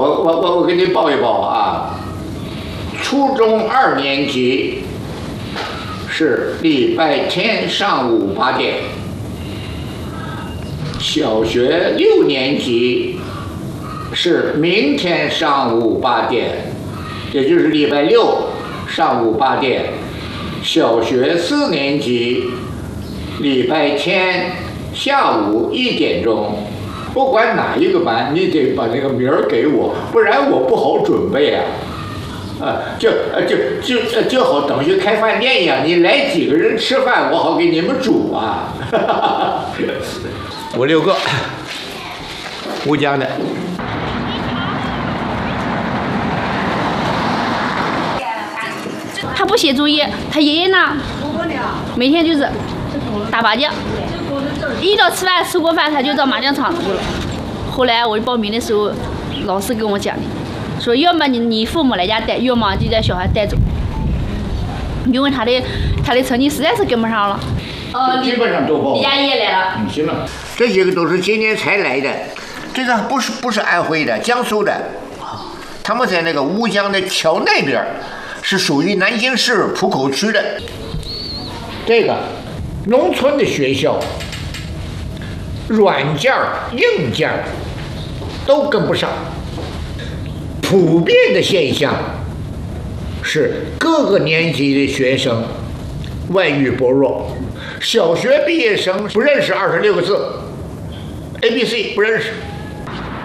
我给你报一报啊，初中2年级是礼拜天上午8点，小学6年级是明天上午8点，也就是礼拜六上午8点，小学4年级礼拜天下午1点钟。不管哪一个班，你得把那个名儿给我，不然我不好准备啊。就好等于开饭店一样，你来几个人吃饭，我好给你们煮啊。我6个，乌江的。 他不写作业，他爷爷呢，每天就是打麻将，一到吃饭吃过饭他就到麻将场去了。后来我报名的时候，老师跟我讲的，说要么你父母来家带，要么就带小孩带走，因为他的成绩实在是跟不上了。 基本上都报。 李家爷来了。 行了，这些个都是今年才来的，这个不是安徽的，江苏的，他们在那个乌江的桥那边，是属于南京市浦口区的。这个农村的学校，软件硬件都跟不上，普遍的现象是各个年级的学生外语薄弱。小学毕业生不认识26个字 ，ABC 不认识。